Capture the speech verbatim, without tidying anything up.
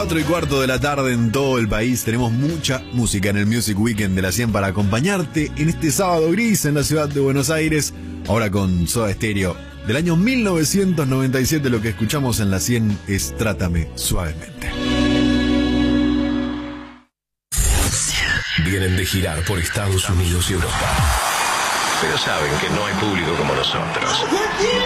cuatro y cuarto de la tarde en todo el país. Tenemos mucha música en el Music Weekend de la cien para acompañarte en este sábado gris en la ciudad de Buenos Aires. Ahora con Soda Stereo. Del año mil novecientos noventa y siete, lo que escuchamos en la cien es Trátame Suavemente. Vienen de girar por Estados Unidos y Europa, pero saben que no hay público como nosotros.